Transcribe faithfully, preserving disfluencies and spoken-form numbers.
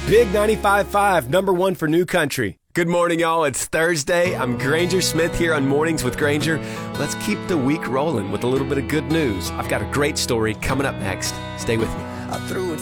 Big ninety-five point five, number one for New Country. Good morning, y'all. It's Thursday. I'm Granger Smith here on Mornings with Granger. Let's keep the week rolling with a little bit of good news. I've got a great story coming up next. Stay with me. I threw it